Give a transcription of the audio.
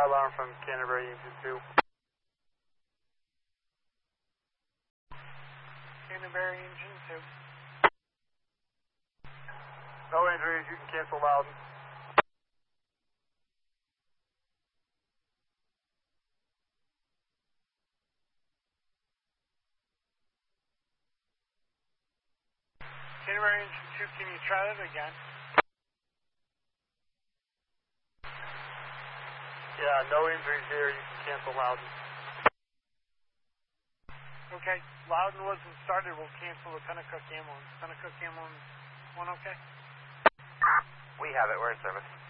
alarm from Canterbury Engine 2. Canterbury Engine 2. No injuries, you can cancel Loudon. Canterbury Engine 2, can you try that again? Yeah, no injuries here, you can cancel Loudon. Okay, Loudon wasn't started, we'll cancel the Pennacook ambulance. Pennacook ambulance 1 okay? We have it, we're in service.